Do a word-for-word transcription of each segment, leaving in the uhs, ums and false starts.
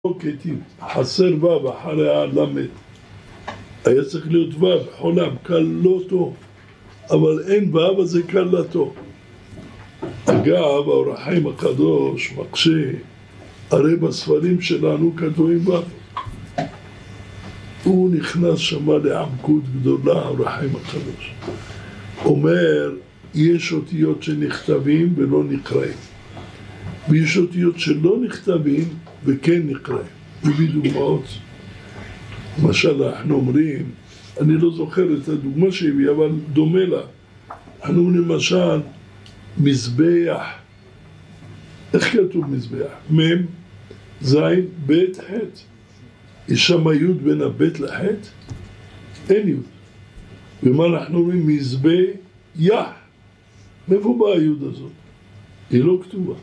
כתיב, חסר ו' אחרי הלמד, היה צריך להיות ו', חולם, קל לא טוב, אבל אין ו', אז זה קל לטוב. אגב, האור החיים הקדוש מקשה, הרי בספרים שלנו כתובים ו', הוא נכנס שמה לעמקות גדולה, האור החיים הקדוש. אומר, יש אותיות שנכתבים ולא נקראים, ויש אותיות שלא נכתבים וכן נקראים. מביא דוגמאות. למשל, אנחנו אומרים, אני לא זוכר את הדוגמה שהביא, אבל דומה לה. אנחנו אומרים למשל, מזבח. איך כתוב מזבח? מם, זין, בית, חט. יש שם י' בין הבית לחט? אין י'. ומה אנחנו אומרים? מזבח. מאיפה באה הי' הזאת? היא לא כתובה.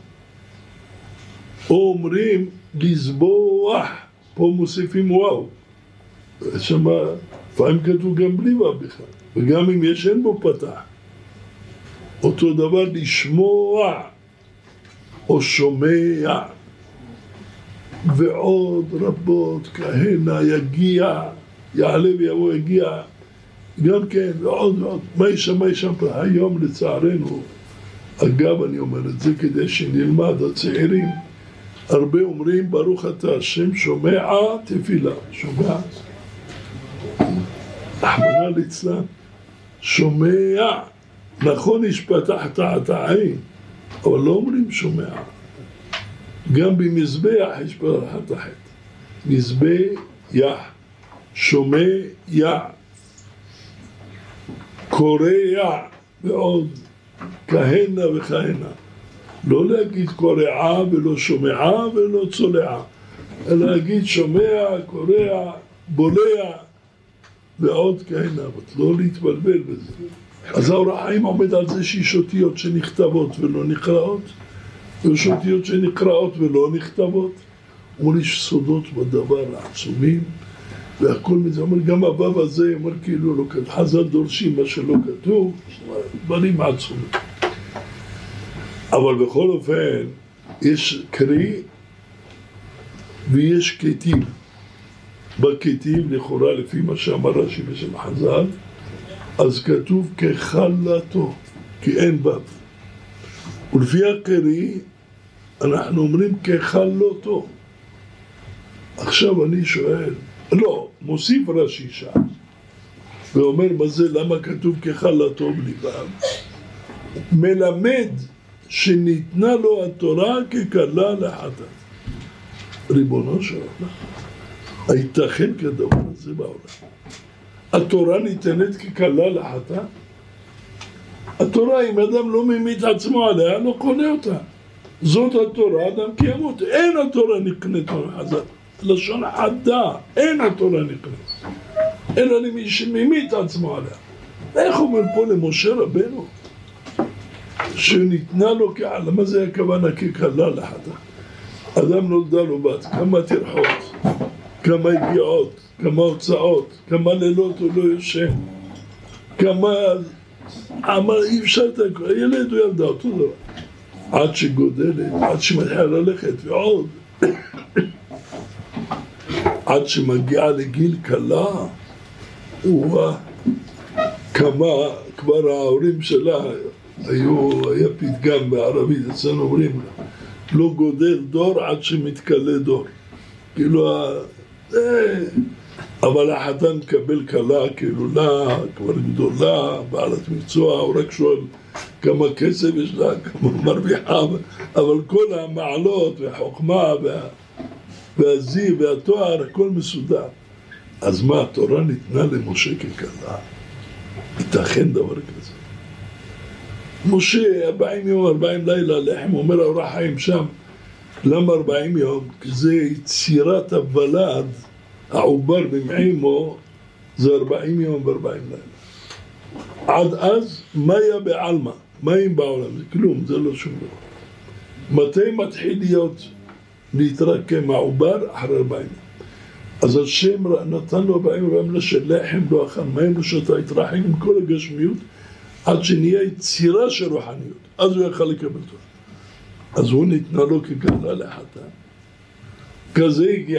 או אומרים לזבוח, פה מוסיפים וואו. שם לפעמים כתוב גם בלי וואו בכלל, וגם אם יש אין בו פתח. אותו דבר לשמוע או שומע, ועוד רבות כהנה יגיע, יעלה ויבוא יגיע, גם כן ועוד ועוד. מה יש שם, מה יש שם פה? היום לצערנו, אגב אני אומר את זה כדי שנלמד הצעירים, הרבה אומרים ברוך אתה השם שומע תפילה, שומע רחמנא ליצלן, שומע, נכון יש פתח תחת העין, אבל לא אומרים שומע. גם במזבח יש פתח תחת, מזבח, שומע, קורע ועוד כהנה וכהנה. לא להגיד קורעה ולא שומעה ולא צולעה, אלא להגיד שומע, קורע, בולע ועוד כהנה, לא להתבלבל בזה. אז האור החיים עומד על זה שיש אותיות שנכתבות ולא נקראות, ויש אותיות שנקראות ולא נכתבות. אומר, יש סודות בדבר העצומים, והכל מזה, אומר, גם הבב הזה, אומר כאילו לא כתוב, חז"ל דורשים מה שלא כתוב, דברים עצומים. אבל בכל אופן, יש קרי ויש כתיב. בכתיב, לכאורה, לפי מה שאמר רש"י בשם חז"ל, אז כתוב כחלתו, כי אין ו'. ולפי הקרי, אנחנו אומרים כחלותו. עכשיו אני שואל, לא, מוסיף רש"י שם, ואומר מה זה, למה כתוב כחלתו בלי ו'? מלמד שניתנה לו התורה כקלה לחטאת. ריבונו של עולם, הייתכן כדבר הזה בעולם? התורה ניתנת כקלה לחטאת? התורה, אם אדם לא ממית עצמו עליה, לא קונה אותה. זאת התורה, אדם כי ימות. אין התורה נקנית מחז"ל. לשון חדה, אין התורה נקנית. אלא למי שממית עצמו עליה. איך אומר פה למשה רבנו? שניתנה לו כעלה, מה זה הכוונה כקלה לחטאת? אדם נולדה לו בת, כמה תרחות, כמה הגיעות, כמה הוצאות, כמה לילות הוא לא יושן, כמה, אמר אי אפשר את הכל, הילד הוא ילדה אותו דבר, עד שגודלת, עד שמתחילה ללכת ועוד, עד שמגיעה לגיל קלה, הוא כמה, כבר ההורים שלה, היו, היה פתגם בערבית, אצלנו אומרים, לא גודל דור עד שמתקלה דור. כאילו, אה, אבל החתן מקבל קלה, כאילו לה, כבר גדולה, בעלת מקצוע, הוא רק שואל כמה כסף יש לה, כמה מרוויחה, אבל כל המעלות והחוכמה וה, והזיו והתואר, הכל מסודר. אז מה, התורה ניתנה למשה כקלה? ייתכן דבר כזה? משה, ארבעים יום, ארבעים לילה, לחם, אומר האור החיים שם, למה ארבעים יום? כי זה יצירת הוולד, העובר במעימו, זה ארבעים יום וארבעים לילה. עד אז, מה היה בעלמא? מה היה בעולם? זה כלום, זה לא שום דבר. מתי מתחיל להיות, להתרקם העובר? אחרי ארבעים יום. אז השם נתן לו ארבעים רמלה של לחם לא אכל, מים לא שתה, התרחק עם כל הגשמיות, עד שנהיה יצירה של רוחניות, אז הוא יכל לקבל תורה. אז הוא ניתנה לו כקלה לחטאת. כזה הגיע